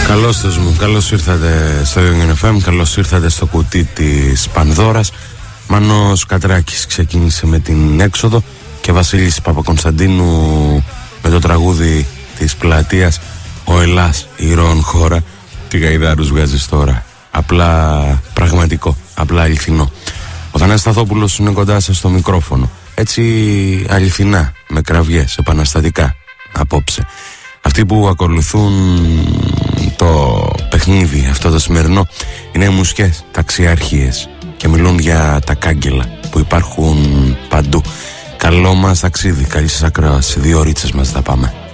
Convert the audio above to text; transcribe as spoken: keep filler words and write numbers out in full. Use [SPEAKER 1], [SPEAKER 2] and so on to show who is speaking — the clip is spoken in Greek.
[SPEAKER 1] Καλώς τους μου, καλώς ήρθατε στο Union εφ εμ, καλώς ήρθατε στο κουτί της Πανδώρας. Μάνος Κατράκης ξεκίνησε με την έξοδο και Βασίλης Παπακωνσταντίνου με το τραγούδι της Πλατείας «Ο Ελλάς, ηρώων χώρα». Τι γαϊδάρους βγάζεις τώρα, απλά πραγματικό, απλά αληθινό. Ο Θανάσης Σταθόπουλος είναι κοντά σας στο μικρόφωνο, έτσι αληθινά, με κραυγές, επαναστατικά απόψε. Αυτοί που ακολουθούν το παιχνίδι αυτό το σημερινό είναι οι μουσικές ταξιαρχίες και μιλούν για τα κάγκελα που υπάρχουν παντού. Καλό μας ταξίδι, καλή σας ακρόαση, δύο ωρίτσες μας θα πάμε.